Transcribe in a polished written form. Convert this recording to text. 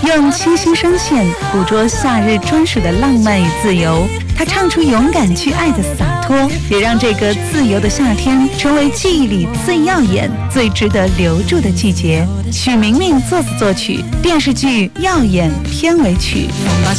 用清新声线捕捉夏日专属的浪漫与自由。他唱出勇敢去爱的洒脱，也让这个自由的夏天成为记忆里最耀眼、最值得留住的季节。许明明作词作曲，电视剧《耀眼》片尾曲。